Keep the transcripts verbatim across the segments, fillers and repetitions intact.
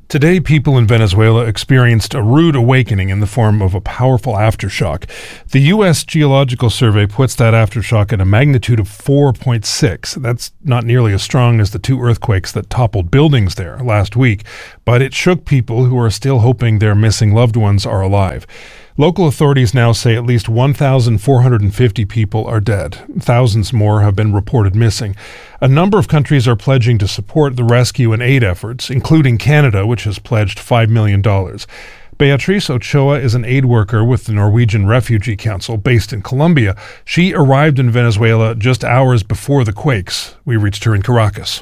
Today, people in Venezuela experienced a rude awakening in the form of a powerful aftershock. The U S Geological Survey puts that aftershock at a magnitude of four point six. That's not nearly as strong as the two earthquakes that toppled buildings there last week, but it shook people who are still hoping their missing loved ones are alive. Local authorities now say at least one thousand four hundred fifty people are dead. Thousands more have been reported missing. A number of countries are pledging to support the rescue and aid efforts, including Canada, which has pledged five million dollars. Beatriz Ochoa is an aid worker with the Norwegian Refugee Council based in Colombia. She arrived in Venezuela just hours before the quakes. We reached her in Caracas.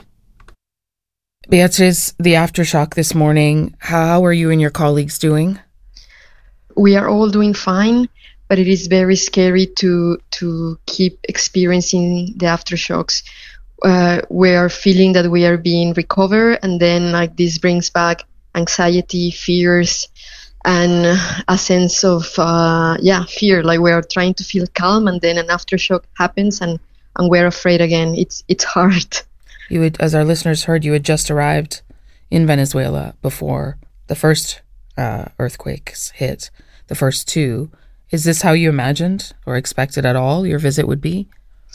Beatriz, the aftershock this morning, how are you and your colleagues doing? We are all doing fine, but it is very scary to to keep experiencing the aftershocks. Uh, we are feeling that we are being recovered, and then like this brings back anxiety, fears, and a sense of uh, yeah fear. Like we are trying to feel calm, and then an aftershock happens, and, and we're afraid again. It's it's hard. You had, as our listeners heard, you had just arrived in Venezuela before the first uh, earthquakes hit. The first two. Is this how you imagined or expected at all your visit would be?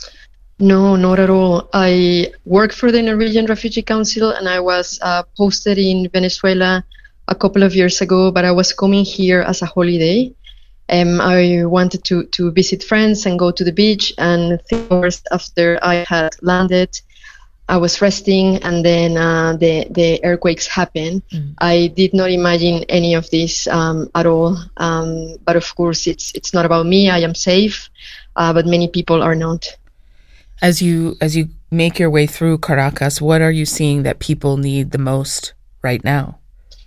No, not at all. I work for the Norwegian Refugee Council, and I was uh, posted in Venezuela a couple of years ago, but I was coming here as a holiday. Um, I wanted to, to visit friends and go to the beach, and three hours after I had landed, I was resting, and then uh, the the earthquakes happened. Mm. I did not imagine any of this um, at all. Um, but of course, it's it's not about me. I am safe, uh, but many people are not. As you as you make your way through Caracas, what are you seeing that people need the most right now?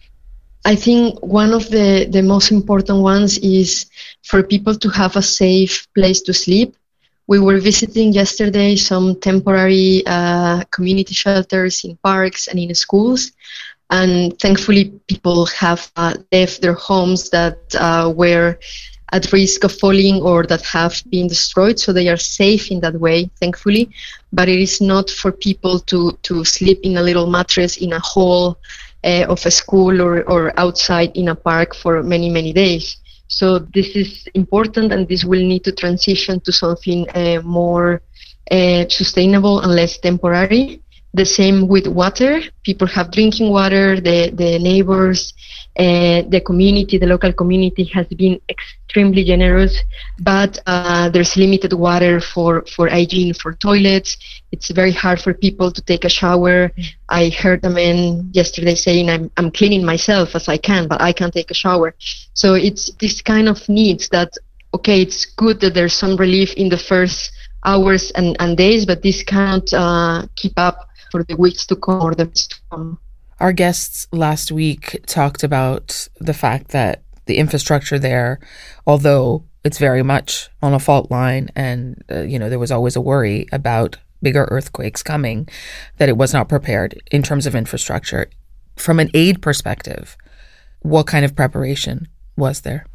I think one of the, the most important ones is for people to have a safe place to sleep. We were visiting yesterday some temporary uh, community shelters in parks and in schools, and thankfully people have uh, left their homes that uh, were at risk of falling or that have been destroyed, so they are safe in that way, thankfully. But it is not for people to, to sleep in a little mattress in a hall uh, of a school or, or outside in a park for many, many days. So this is important, and this will need to transition to something uh, more uh, sustainable and less temporary. The same with water. People have drinking water. The, the neighbors, uh, the community, the local community has been extremely generous, but uh, there's limited water for, for hygiene, for toilets. It's very hard for people to take a shower. I heard a man yesterday saying, I'm, I'm cleaning myself as I can, but I can't take a shower. So it's this kind of needs that, okay, it's good that there's some relief in the first hours and, and days, but this can't uh, keep up for the weeks to come or the months to come. Our guests last week talked about the fact that the infrastructure there, although it's very much on a fault line and, uh, you know, there was always a worry about bigger earthquakes coming, that it was not prepared in terms of infrastructure. From an aid perspective, what kind of preparation was there?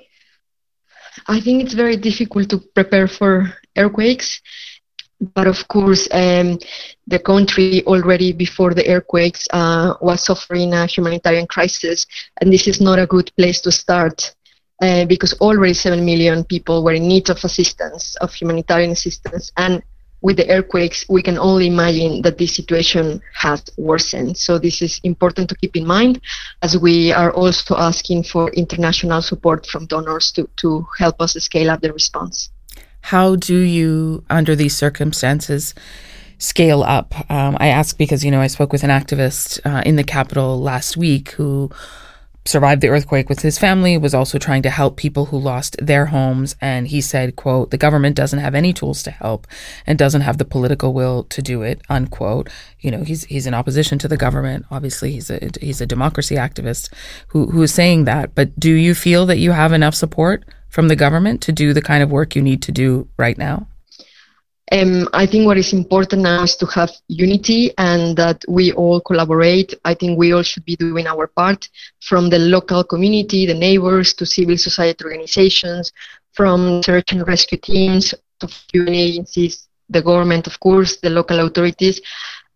I think it's very difficult to prepare for earthquakes. But of course, um, the country already before the earthquakes uh, was suffering a humanitarian crisis, and this is not a good place to start uh, because already seven million people were in need of assistance, of humanitarian assistance, and with the earthquakes, we can only imagine that this situation has worsened. So this is important to keep in mind, as we are also asking for international support from donors to, to help us scale up the response. How do you, under these circumstances, scale up? Um, I ask because, you know, I spoke with an activist uh, in the capital last week who survived the earthquake with his family, was also trying to help people who lost their homes. And he said, quote, the government doesn't have any tools to help and doesn't have the political will to do it, unquote. You know, he's he's in opposition to the government. Obviously, he's a he's a democracy activist who who is saying that. But do you feel that you have enough support from the government to do the kind of work you need to do right now? Um, I think what is important now is to have unity and that we all collaborate. I think we all should be doing our part, from the local community, the neighbors, to civil society organizations, from search and rescue teams, to U N agencies, the government, of course, the local authorities.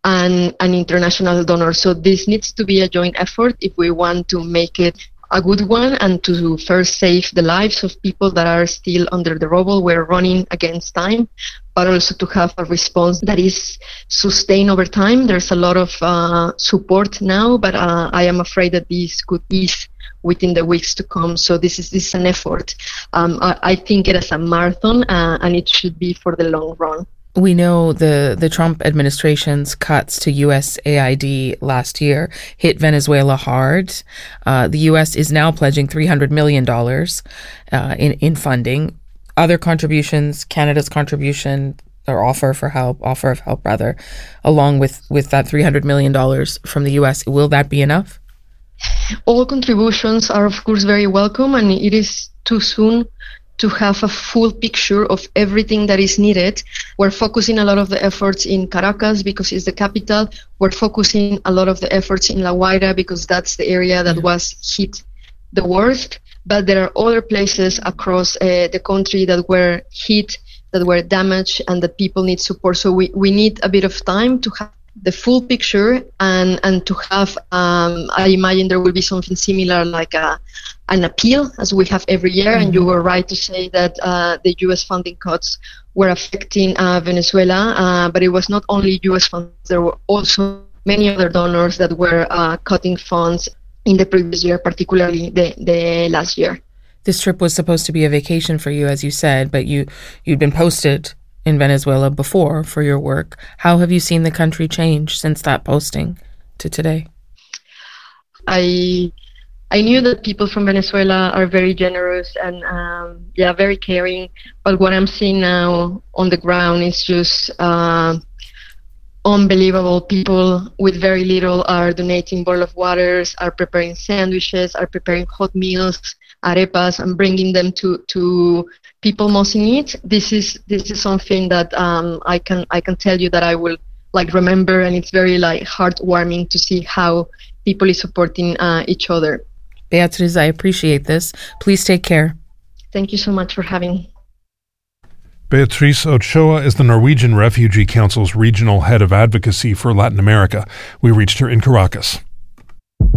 and an international donor. So this needs to be a joint effort if we want to make it a good one and to first save the lives of people that are still under the rubble. We're running against time, but also to have a response that is sustained over time. There's a lot of uh, support now, but uh, I am afraid that this could ease within the weeks to come. So this is, this is an effort. Um, I, I think it is a marathon, uh, and it should be for the long run. We know the, the Trump administration's cuts to U S A I D last year hit Venezuela hard. Uh, the U S is now pledging three hundred million dollars uh, in, in funding. Other contributions, Canada's contribution or offer for help, offer of help rather, along with, with that three hundred million dollars from the U S, will that be enough? All contributions are, of course, very welcome, and it is too soon to have a full picture of everything that is needed. We're focusing a lot of the efforts in Caracas because it's the capital. We're focusing a lot of the efforts in La Guaira because that's the area that was hit the worst. But there are other places across uh, the country that were hit, that were damaged, and that people need support. So we, we need a bit of time to have the full picture and, and to have, um, I imagine there will be something similar like a, an appeal as we have every year. Mm-hmm. And you were right to say that uh, the U S funding cuts were affecting uh, Venezuela, uh, but it was not only U S funds. There were also many other donors that were uh, cutting funds in the previous year, particularly the, the last year. This trip was supposed to be a vacation for you, as you said, but you, you'd been posted in Venezuela before for your work. How have you seen the country change since that posting to today? I I knew that people from Venezuela are very generous and um, yeah, very caring. But what I'm seeing now on the ground is just uh, unbelievable. People with very little are donating bottles of waters, are preparing sandwiches, are preparing hot meals, arepas, and bringing them to to people most in need. This is this is something that um, I can I can tell you that I will like remember, and it's very like heartwarming to see how people is supporting uh, each other. Beatriz, I appreciate this. Please take care. Thank you so much for having me. Beatriz Ochoa is the Norwegian Refugee Council's regional head of advocacy for Latin America. We reached her in Caracas.